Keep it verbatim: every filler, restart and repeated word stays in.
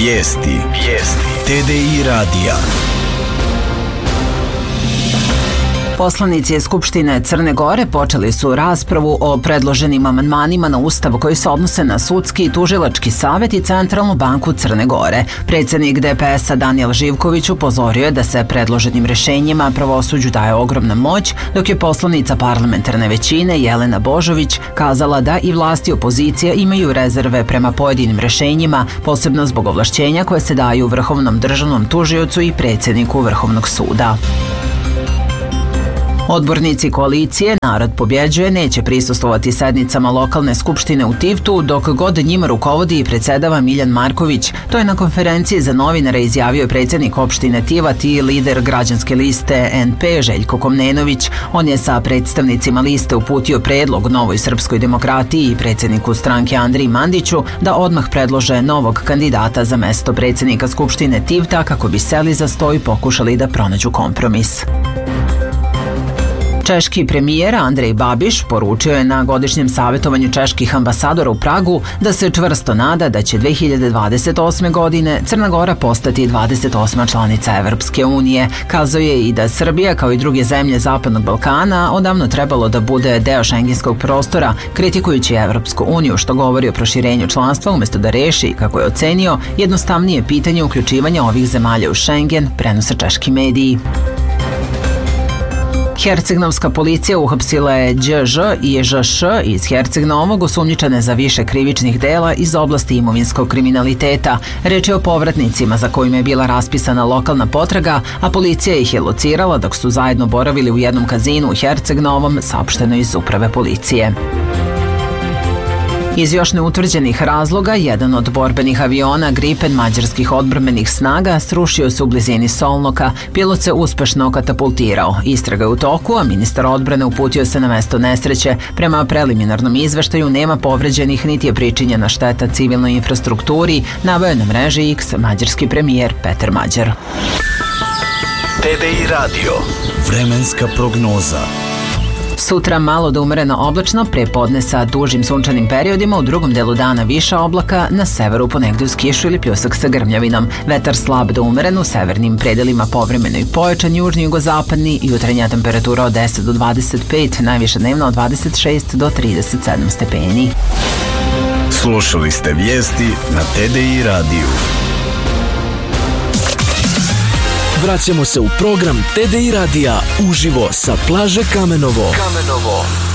Vijesti. Vijesti. T D I radija. Poslanici Skupštine Crne Gore počeli su raspravu o predloženim amandmanima na Ustav koji se odnose na sudski i tužilački savet i Centralnu banku Crne Gore. Predsjednik D P S-a Danijel Živković upozorio je da se predloženim rješenjima pravosuđu daje ogromna moć, dok je poslanica parlamentarne većine Jelena Božović kazala da i vlasti opozicija imaju rezerve prema pojedinim rješenjima, posebno zbog ovlašćenja koje se daju Vrhovnom državnom tužiocu i predsjedniku Vrhovnog suda. Odbornici koalicije Narod pobjeđuje neće prisustvovati sednicama lokalne skupštine u Tivtu dok god njima rukovodi i predsjedava Miljan Marković. To je na konferenciji za novinare izjavio predsjednik opštine Tivat i lider građanske liste N P Željko Komnenović. On je sa predstavnicima liste uputio predlog Novoj srpskoj demokratiji i predsjedniku stranke Andriji Mandiću da odmah predlože novog kandidata za mesto predsjednika skupštine Tivta kako bi seli za sto i pokušali da pronađu kompromis. Češki premijer Andrej Babiš poručio je na godišnjem savjetovanju čeških ambasadora u Pragu da se čvrsto nada da će dve hiljade dvadeset osme. godine Crna Gora postati dvadeset osma članica Evropske unije. Kazao je i da Srbija, kao i druge zemlje Zapadnog Balkana, odavno trebalo da bude deo šengenskog prostora, kritikujući Evropsku uniju, što govori o proširenju članstva umjesto da reši, kako je ocenio, jednostavnije pitanje uključivanja ovih zemalja u Šengen, prenose češki mediji. Hercegnovska policija uhapsila je Đ Ž i Ž Š iz Herceg-Novog osumnjičene za više krivičnih dela iz oblasti imovinskog kriminaliteta. Reč je o povratnicima za kojima je bila raspisana lokalna potraga, a policija ih je locirala dok su zajedno boravili u jednom kazinu u Herceg-Novom, saopšteno iz uprave policije. Iz još neutvrđenih razloga, jedan od borbenih aviona Gripen mađarskih odbrambenih snaga srušio se u blizini Solnoka. Pilot se uspešno katapultirao. Istraga je u toku, a ministar odbrane uputio se na mesto nesreće. Prema preliminarnom izveštaju nema povređenih niti je pričinjena šteta civilnoj infrastrukturi, naveo je na mreži X mađarski premijer Petar Mađar. T D I radio. Vremenska prognoza. Sutra malo do umereno oblačno, pre podne sa dužim sunčanim periodima, u drugom delu dana više oblaka, na severu ponegdje uz kišu ili pljusak sa grmljavinom. Vetar slab do umeren, u severnim predelima povremeno i pojačan, južni jugozapadni, jutarnja temperatura od deset do dvadeset pet, najviša dnevna od dvadeset šest do trideset sedam stepeni. Slušali ste vijesti na T D I radiju. Vraćamo se u program T D I radija uživo sa plaže Kamenovo. Kamenovo.